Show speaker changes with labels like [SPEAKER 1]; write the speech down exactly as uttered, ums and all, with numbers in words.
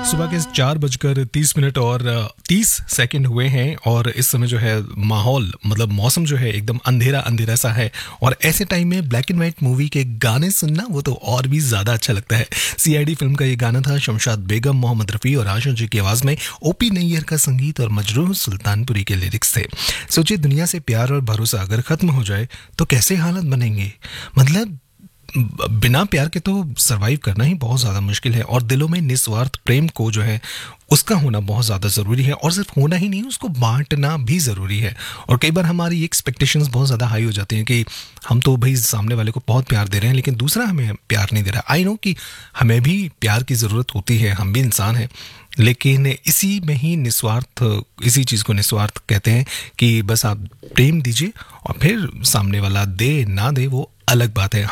[SPEAKER 1] सुबह के चार बजकर तीस मिनट और तीस सेकंड हुए हैं और इस समय जो है माहौल मतलब मौसम जो है एकदम अंधेरा अंधेरा सा है और ऐसे टाइम में ब्लैक एंड वाइट मूवी के गाने सुनना वो तो और भी ज़्यादा अच्छा लगता है। सीआईडी फिल्म का ये गाना था शमशाद बेगम, मोहम्मद रफ़ी और आशा जी की आवाज़ में, ओपी नैयर का संगीत और मजरूह सुल्तानपुरी के लिरिक्स थे। सोचिए दुनिया से प्यार और भरोसा अगर ख़त्म हो जाए तो कैसे हालत बनेंगे। मतलब बिना प्यार के तो सरवाइव करना ही बहुत ज़्यादा मुश्किल है और दिलों में निस्वार्थ प्रेम को जो है उसका होना बहुत ज़्यादा ज़रूरी है और सिर्फ होना ही नहीं उसको बांटना भी ज़रूरी है। और कई बार हमारी एक्सपेक्टेशंस बहुत ज़्यादा हाई हो जाती हैं कि हम तो भाई सामने वाले को बहुत प्यार दे रहे हैं लेकिन दूसरा हमें प्यार नहीं दे रहा। आई नो कि हमें भी प्यार की ज़रूरत होती है, हम भी इंसान हैं, लेकिन इसी में ही निस्वार्थ इसी चीज़ को निस्वार्थ कहते हैं कि बस आप प्रेम दीजिए और फिर सामने वाला दे ना दे वो अलग बात है।